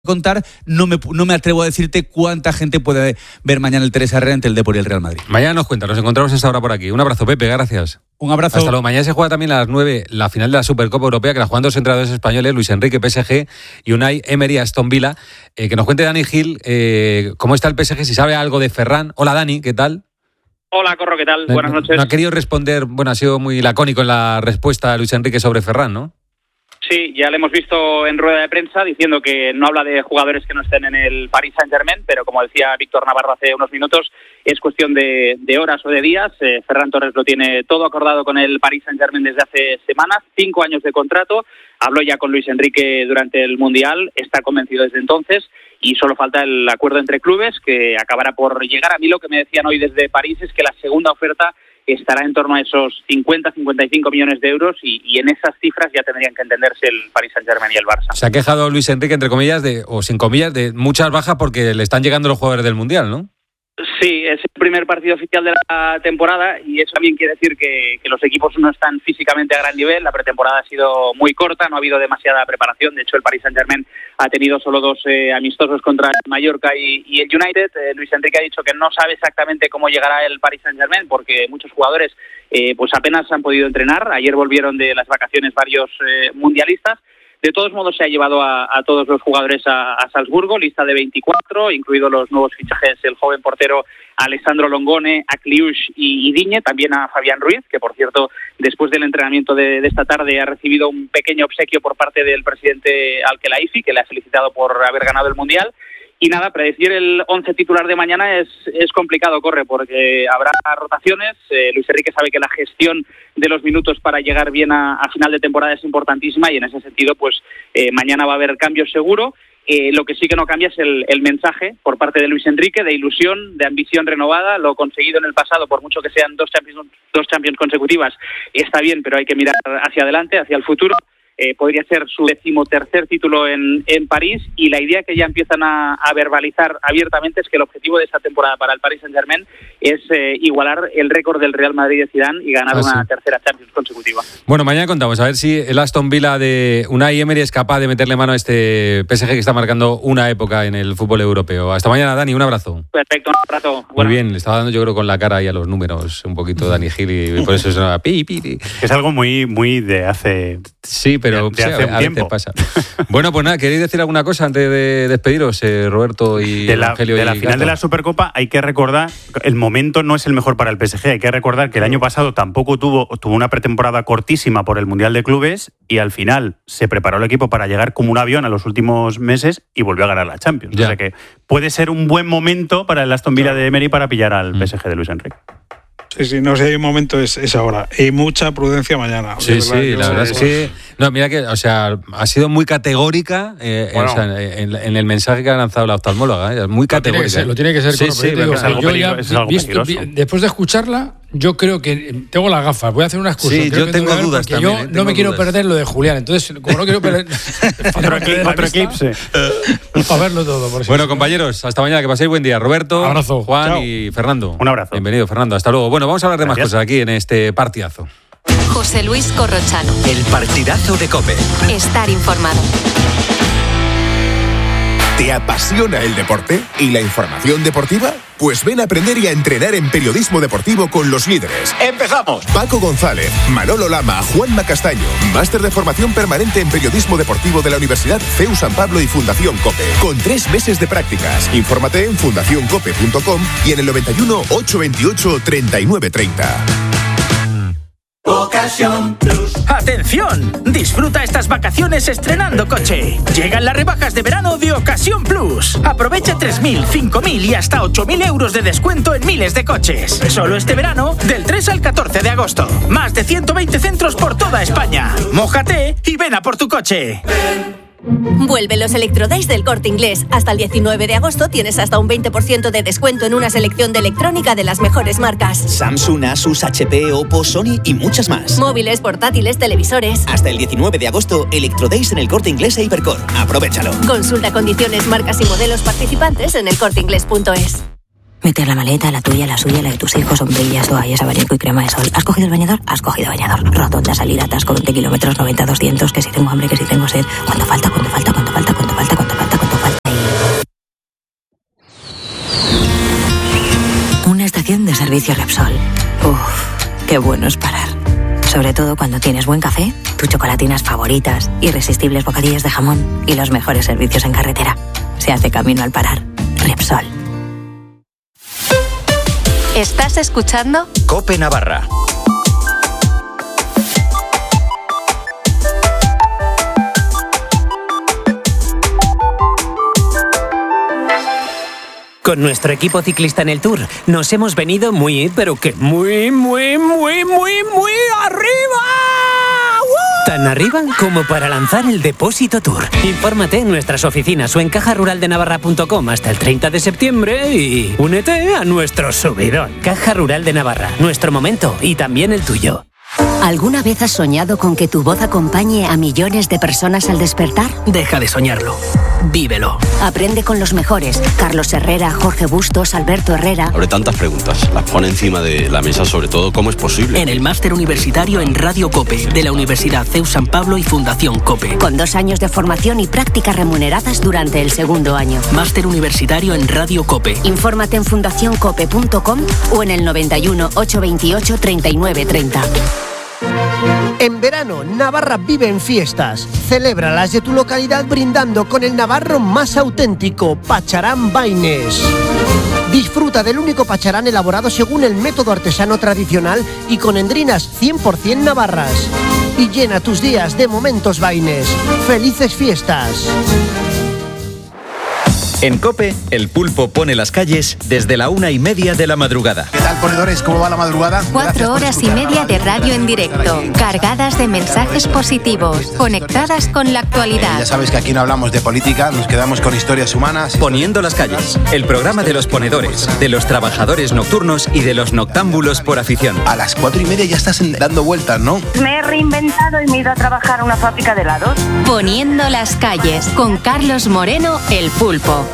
contar, no me atrevo a decirte cuánta gente puede ver mañana el Teresa Herrera entre el Depor y el Real Madrid. Mañana nos cuenta, nos encontramos a esta hora por aquí. Un abrazo, Pepe, gracias. Un abrazo. Hasta luego. Mañana se juega también a las 9 la final de la Supercopa Europea, que la juegan dos entrenadores españoles, Luis Enrique, PSG, y Unai Emery, Aston Villa. Que nos cuente Dani Gil cómo está el PSG, si sabe algo de Ferran. Hola, Dani, ¿qué tal? Hola, Corro, ¿qué tal? Buenas noches. No ha querido responder, ha sido muy lacónico en la respuesta a Luis Enrique sobre Ferran, ¿no? Sí, ya le hemos visto en rueda de prensa diciendo que no habla de jugadores que no estén en el Paris Saint-Germain, pero como decía Víctor Navarro hace unos minutos, es cuestión de horas o de días. Ferran Torres lo tiene todo acordado con el Paris Saint-Germain desde hace semanas, 5 años de contrato, habló ya con Luis Enrique durante el Mundial, está convencido desde entonces y solo falta el acuerdo entre clubes que acabará por llegar. A mí lo que me decían hoy desde París es que la segunda oferta estará en torno a esos 50-55 millones de euros y en esas cifras ya tendrían que entenderse el Paris Saint-Germain y el Barça. Se ha quejado Luis Enrique, entre comillas, o sin comillas, de muchas bajas porque le están llegando los jugadores del Mundial, ¿no? Sí, es el primer partido oficial de la temporada y eso también quiere decir que los equipos no están físicamente a gran nivel. La pretemporada ha sido muy corta, no ha habido demasiada preparación. De hecho, el Paris Saint-Germain ha tenido solo 2 amistosos contra el Mallorca y el United. Luis Enrique ha dicho que no sabe exactamente cómo llegará el Paris Saint-Germain porque muchos jugadores pues apenas han podido entrenar. Ayer volvieron de las vacaciones varios mundialistas. De todos modos, se ha llevado a todos los jugadores a Salzburgo, lista de 24, incluidos los nuevos fichajes, el joven portero Alessandro Longone, a Kliush y Digne, también a Fabián Ruiz, que por cierto, después del entrenamiento de esta tarde ha recibido un pequeño obsequio por parte del presidente Al-Khelaifi, que le ha felicitado por haber ganado el Mundial. Y nada, predecir el 11 titular de mañana es complicado, Corre, porque habrá rotaciones. Luis Enrique sabe que la gestión de los minutos para llegar bien a final de temporada es importantísima y en ese sentido, pues mañana va a haber cambios seguro. Lo que sí que no cambia es el mensaje por parte de Luis Enrique, de ilusión, de ambición renovada. Lo conseguido en el pasado, por mucho que sean dos Champions consecutivas, está bien, pero hay que mirar hacia adelante, hacia el futuro. Podría ser su 13º título en París y la idea que ya empiezan a verbalizar abiertamente es que el objetivo de esta temporada para el Paris Saint-Germain es igualar el récord del Real Madrid de Zidane y ganar una tercera Champions consecutiva. Bueno, mañana contamos a ver si el Aston Villa de Unai Emery es capaz de meterle mano a este PSG que está marcando una época en el fútbol europeo. Hasta mañana, Dani, un abrazo. Perfecto, un abrazo. Muy bien, le estaba dando yo creo con la cara ahí a los números un poquito Dani Gil y por eso es una pi. Es algo muy de hace... Sí, pero de hace un tiempo. Pasa. Bueno, pues nada, ¿queréis decir alguna cosa antes de despediros, Roberto y Evangelio? De la final de la Supercopa hay que recordar, el momento no es el mejor para el PSG, hay que recordar que el año pasado tampoco tuvo una pretemporada cortísima por el Mundial de Clubes y al final se preparó el equipo para llegar como un avión a los últimos meses y volvió a ganar la Champions. Ya. O sea que puede ser un buen momento para el Aston Villa de Emery para pillar al PSG de Luis Enrique. Sí, no sé, hay un momento es ahora. Y mucha prudencia mañana. Sí, la verdad es que... No, mira que, ha sido muy categórica en el mensaje que ha lanzado la oftalmóloga. Muy categórica. Lo tiene que ser. Sí, es algo peligroso. Después de escucharla, yo creo que tengo las gafas. Voy a hacer una excusa. Sí, yo tengo dudas también. Yo no me quiero perder lo de Julián. Entonces, como no quiero perder... otro eclipse. Para verlo todo. Por bueno, compañeros, hasta mañana. Que paséis buen día. Roberto, abrazo. Juan Chao. y Fernando. Un abrazo. Bienvenido, Fernando. Hasta luego. Bueno, vamos a hablar de más cosas aquí en este partidazo. José Luis Corrochano. El partidazo de COPE. Estar informado. ¿Te apasiona el deporte y la información deportiva? Pues ven a aprender y a entrenar en periodismo deportivo con los líderes. ¡Empezamos! Paco González, Manolo Lama, Juanma Castaño. Máster de formación permanente en periodismo deportivo de la Universidad CEU San Pablo y Fundación COPE. Con 3 meses de prácticas. Infórmate en fundacioncope.com y en el 91 828 3930. Ocasión Plus. ¡Atención! Disfruta estas vacaciones estrenando coche. Llegan las rebajas de verano de Ocasión Plus. Aprovecha 3.000, 5.000 y hasta 8.000 euros de descuento en miles de coches. Solo este verano, del 3 al 14 de agosto. Más de 120 centros por toda España. Mójate y ven a por tu coche. Vuelven los Electrodays del Corte Inglés. Hasta el 19 de agosto tienes hasta un 20% de descuento en una selección de electrónica de las mejores marcas. Samsung, Asus, HP, Oppo, Sony y muchas más. Móviles, portátiles, televisores. Hasta el 19 de agosto, Electrodays en el Corte Inglés e Hipercor. Aprovechalo. Consulta condiciones, marcas y modelos participantes en elcorteinglés.es. Meter la maleta, la tuya, la suya, la de tus hijos, sombrillas, toallas, abanico y crema de sol. ¿Has cogido el bañador? Has cogido bañador. Rotonda, salida, atasco, 20 kilómetros, 90, 200, que si tengo hambre, que si tengo sed. ¿Cuánto falta? ¿Cuánto falta? ¿Cuánto falta? ¿Cuánto falta? ¿Cuánto falta? ¿Cuánto falta? servicio Repsol. Uf, qué bueno es parar. Sobre todo cuando tienes buen café, tus chocolatinas favoritas, irresistibles bocadillos de jamón y los mejores servicios en carretera. Se hace camino al parar. Repsol. ¿Estás escuchando? COPE Navarra. Con nuestro equipo ciclista en el Tour nos hemos venido muy, pero que muy arriba. ¡Woo! Tan arriba como para lanzar el Depósito Tour. Infórmate en nuestras oficinas o en cajaruraldenavarra.com hasta el 30 de septiembre y únete a nuestro subidón. Caja Rural de Navarra, nuestro momento y también el tuyo. ¿Alguna vez has soñado con que tu voz acompañe a millones de personas al despertar? Deja de soñarlo. Vívelo. Aprende con los mejores. Carlos Herrera, Jorge Bustos, Alberto Herrera. Abre tantas preguntas. Las pone encima de la mesa, sobre todo, ¿cómo es posible? En el máster universitario en Radio COPE, de la Universidad CEU San Pablo y Fundación COPE. Con 2 años de formación y prácticas remuneradas durante el segundo año. Máster universitario en Radio COPE. Infórmate en fundacioncope.com o en el 91 828 3930. En verano, Navarra vive en fiestas. Celébralas de tu localidad brindando con el navarro más auténtico, Pacharán Baines. Disfruta del único pacharán elaborado según el método artesano tradicional y con endrinas 100% navarras. Y llena tus días de momentos Baines. ¡Felices fiestas! En COPE, el pulpo pone las calles desde la 1:30 de la madrugada. ¿Qué tal, ponedores? ¿Cómo va la madrugada? 4 horas y media de radio en directo, cargadas de mensajes positivos, conectadas con la actualidad. Ya sabes que aquí no hablamos de política, nos quedamos con historias humanas. Poniendo las calles, el programa de los ponedores, de los trabajadores nocturnos y de los noctámbulos por afición. A las 4:30 ya estás dando vueltas, ¿no? Me he reinventado y me he ido a trabajar a una fábrica de helados. Poniendo las calles, con Carlos Moreno, el pulpo.